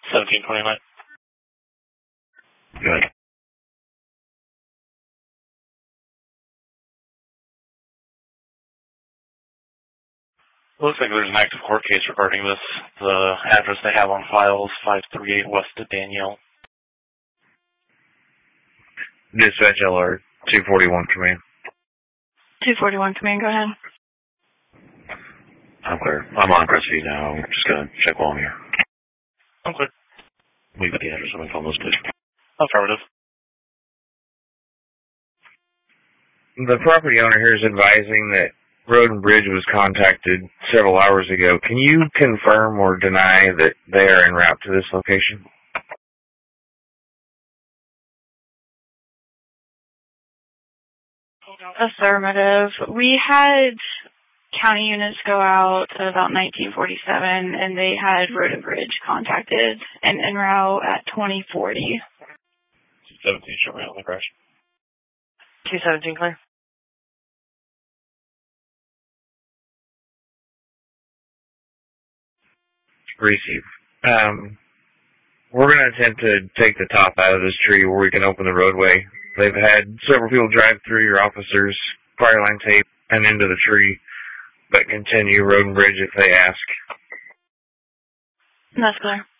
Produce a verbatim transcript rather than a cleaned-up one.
seventeen twenty-nine. Good. Looks like there's an active court case regarding this. The address they have on file is five thirty-eight West of Danielle. Dispatch L R two forty-one, command. two forty-one, command, go ahead. I'm clear. I'm on Crestview now. I'm just going to check while I'm here. I'm clear. We got the address on my phone, please. Affirmative. The property owner here is advising that Road and Bridge was contacted several hours ago. Can you confirm or deny that they are en route to this location? Affirmative. We had county units go out at about nineteen forty-seven, and they had Road and Bridge contacted and en route at twenty forty. two seventeen, show me on the crash. two seventeen, clear. Receive. Um, we're going to attempt to take the top out of this tree where we can open the roadway. They've had several people drive through your officers, fire line tape, and into the tree, but continue Road and Bridge if they ask. That's clear.